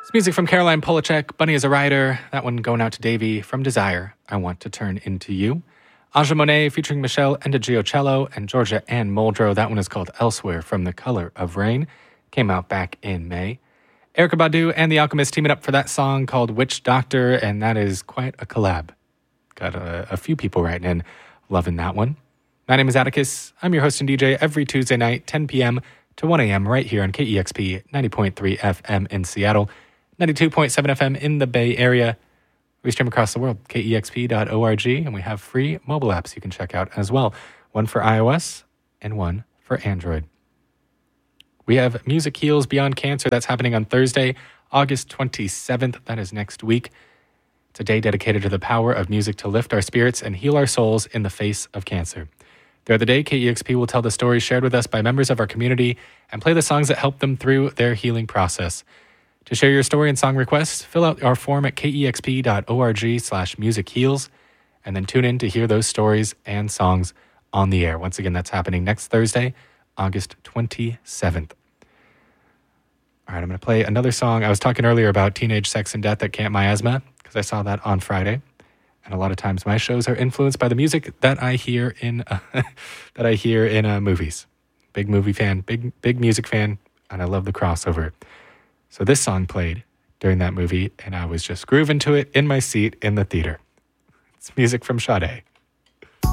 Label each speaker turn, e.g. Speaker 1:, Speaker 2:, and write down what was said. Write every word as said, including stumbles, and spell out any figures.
Speaker 1: It's music from Caroline Polachek, Bunny is a Rider. That one going out to Davey from Desire, I Want to Turn Into You. Aja Monet featuring Michelle Endagiocello and Georgia Ann Muldrow. That one is called Elsewhere from The Color of Rain. Came out back in May. Erykah Badu and The Alchemist teaming up for that song called Witch Doctor, and that is quite a collab. Got a, a few people writing in loving that one. My name is Atticus. I'm your host and D J every Tuesday night, ten p.m. to one a.m. right here on K E X P ninety point three F M in Seattle, ninety-two point seven F M in the Bay Area. We stream across the world, K E X P dot org, and we have free mobile apps you can check out as well. One for iOS and one for Android. We have Music Heals Beyond Cancer. That's happening on Thursday, August twenty-seventh. That is next week. It's a day dedicated to the power of music to lift our spirits and heal our souls in the face of cancer. Throughout the day, K E X P will tell the stories shared with us by members of our community and play the songs that help them through their healing process. To share your story and song requests, fill out our form at kexp.org slash music heals, and then tune in to hear those stories and songs on the air. Once again, that's happening next Thursday, August twenty-seventh. All right, I'm going to play another song. I was talking earlier about teenage sex and death at Camp Miasma, because I saw that on Friday. And a lot of times my shows are influenced by the music that I hear in uh, that I hear in uh, movies. Big movie fan, big big music fan, and I love the crossover. So this song played during that movie, and I was just grooving to it in my seat in the theater. It's music from Sade.